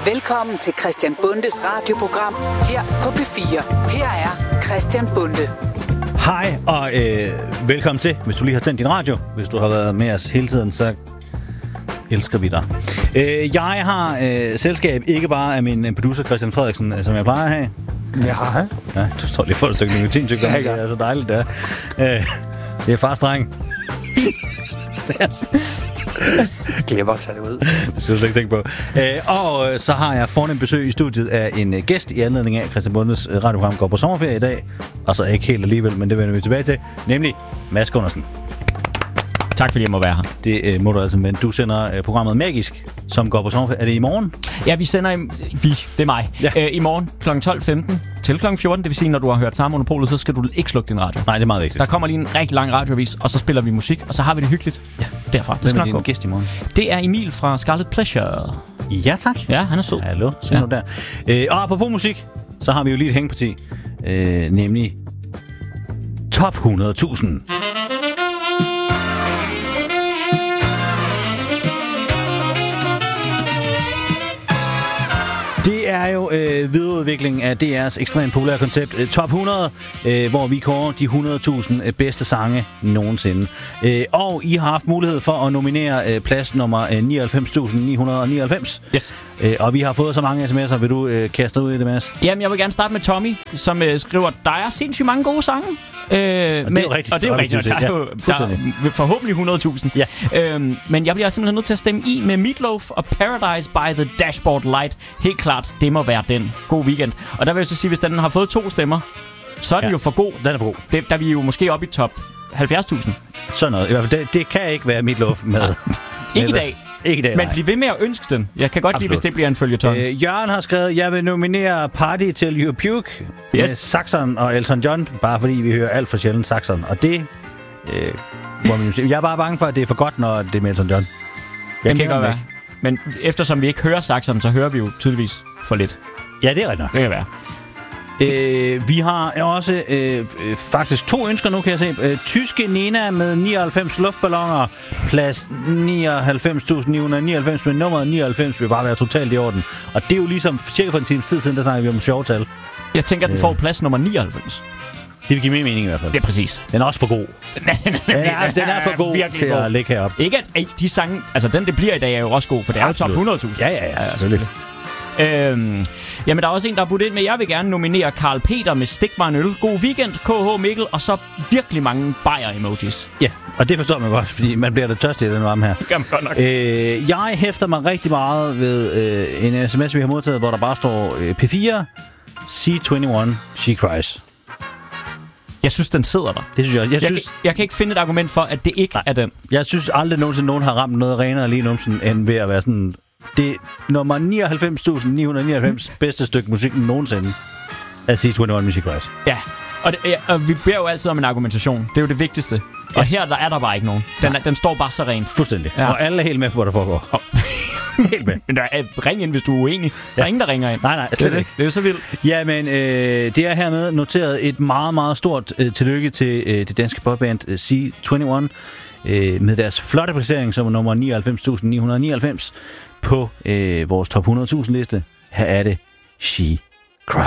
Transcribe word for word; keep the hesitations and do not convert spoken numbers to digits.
Velkommen til Christian Bundes radioprogram her på P fire. Her er Christian Bunde. Hej og øh, velkommen til. Hvis du lige har tændt din radio, hvis du har været med os hele tiden, så elsker vi dig. Øh, jeg har øh, selskab ikke bare af min producer Christian Frederiksen, som jeg plejer at have. Ja, hej. Ja, du står lige for et stykke nikotin, tykker jeg. Det er så dejligt, det er. Øh, det er fars dreng. Det er altså... Jeg glemmer at tage det ud. Det skal du slet ikke tænke på. Øh, og øh, så har jeg fornemt besøg i studiet af en øh, gæst i anledning af Christian Bundes øh, radioprogram går på sommerferie i dag. Og så ikke helt alligevel, men det vender vi tilbage til. Nemlig Mads Gundersen. Tak fordi jeg må være her. Det øh, må du altså, men du sender øh, programmet Magisk, som går på sommerferie. Er det i morgen? Ja, vi sender i... Vi, det er mig. Ja. Øh, I morgen klokken tolv femten til klokken fjorten. Det vil sige, når du har hørt Samme Monopolet, så skal du ikke slukke din radio. Nej, det er meget vigtigt. Der kommer lige en rigtig lang radioavis, og så spiller vi musik, og så har vi det hyggeligt. Ja, derfra. Det Hvem er din gæst i morgen? Det er Emil fra Scarlet Pleasure. Ja, tak. Ja, han er sød. Hallo, se Ja. nu der. Øh, og apropos musik, så har vi jo lige et hængeparti. Øh, nemlig Top hundrede tusind. Det er jo øh, videreudvikling af D R's ekstremt populære koncept øh, Top hundrede, øh, hvor vi kårer de hundrede tusind øh, bedste sange nogensinde. Øh, og I har haft mulighed for at nominere øh, plads nummer øh, nioghalvfems tusind ni hundrede nioghalvfems. Yes. Øh, og vi har fået så mange sms'er. Vil du øh, kaste ud i det, Mads? Jamen, jeg vil gerne starte med Tommy, som øh, skriver, der er sindssygt mange gode sange. Øh, og det er jo rigtigt. Og det er jo rigtigt. Der er jo der er forhåbentlig hundrede tusind. Ja. Øhm, men jeg bliver simpelthen nødt til at stemme i med Meatloaf og Paradise by the Dashboard Light. Helt klart, det må være den. God weekend. Og der vil jeg så sige, hvis den har fået to stemmer, så er den Ja. jo for god. Den er for god. Det, der er vi jo måske oppe i top halvfjerds tusind. Sådan noget. I hvert fald, det, det kan ikke være Meatloaf med. Ikke i dag. Ikke i dag, Men nej. bliv ved med at ønske den. Jeg kan godt Absolut. lide, hvis det bliver en føljeton. Øh, Jørgen har skrevet, jeg vil nominere Party Till You Puke yes. med Saxon og Elton John, bare fordi vi hører alt for sjældent Saxon. Og det øh, må man jo sige. Jeg er bare bange for, at det er for godt, når det er med Elton John. Jeg Jamen, det kender kan ham være. Men eftersom vi ikke hører Saxon, så hører vi jo tydeligvis for lidt. ikke. Ja, det er rigtigt nok. Det kan være. Øh, vi har også øh, øh, faktisk to ønsker nu, kan jeg se. Øh, tyske Nena med nioghalvfems luftballoner, plads nioghalvfems tusind ni hundrede nioghalvfems, med nummeret nioghalvfems vil bare være totalt i orden. Og det er jo ligesom cirka for en times tid siden, der snakker vi om sjove tal. Jeg tænker, at den får plads nummer nioghalvfems. Det vil give mere mening i hvert fald. Det er præcis. Den er også for god. Den er, den er for god Virkelig til god. at ligge heroppe. Ikke at ej, de sange, altså den det bliver i dag er jo også god, for det er jo top Absolut. hundrede tusind. Ja, ja, ja, selvfølgelig. Øhm, jamen, der er også en, der har budt ind med, jeg vil gerne nominere Karl Peter med Stik mig en øl. God weekend, K H Mikkel, og så virkelig mange bajer-emojis. Ja, og det forstår man godt, fordi man bliver da tørstig i den varme her. Det kan man godt nok. Øh, jeg hæfter mig rigtig meget ved øh, en sms, vi har modtaget, hvor der bare står øh, P fire, C enogtyve, She Cries. Jeg synes, den sidder der. Det synes jeg også. Jeg, Jeg, synes, kan, jeg kan ikke finde et argument for, at det ikke Nej. er den. jeg synes aldrig nogensinde, nogen har ramt noget renere lige numsen, end ved at være sådan... Det er nummer nioghalvfems tusind ni hundrede nioghalvfems bedste stykke musik nogensinde af C enogtyve med She Cries. Ja, og, det, ja, og vi beder jo altid om en argumentation. Det er jo det vigtigste. Og her der er der bare ikke nogen. Den, er, den står bare så rent. Fuldstændig. Ja. Ja. Og alle er helt med på, hvad der foregår. Helt med. Men der er, ring ind, hvis du er uenig. Der er ingen, der ringer ind. Nej, nej, slet ikke. Det er jo så vildt. Ja, men øh, det er hermed noteret et meget, meget stort øh, tillykke til øh, det danske popband øh, C enogtyve øh, med deres flotte placering som nummer nioghalvfems tusind ni hundrede nioghalvfems på øh, vores top hundrede tusind liste. Her er det She